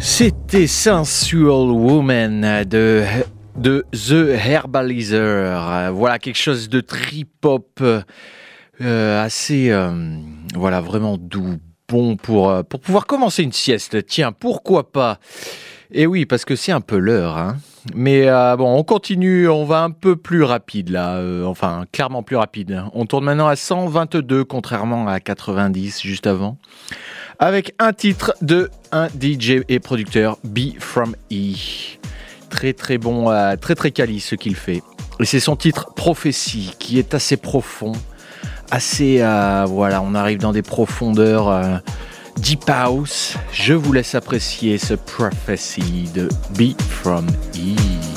C'était Sensual Woman de The Herbalizer. Voilà, quelque chose de trip-hop assez, voilà, vraiment doux, bon pour pouvoir commencer une sieste. Tiens, pourquoi pas? Et oui, parce que c'est un peu l'heure, hein. Mais bon, on continue, on va un peu plus rapide là, enfin clairement plus rapide. On tourne maintenant à 122, contrairement à 90 juste avant, avec un titre de un DJ et producteur, B from E. Très très bon, très très quali ce qu'il fait. Et c'est son titre Prophétie qui est assez profond, assez, voilà, on arrive dans des profondeurs Deep House. Je vous laisse apprécier ce Prophecy de B from E.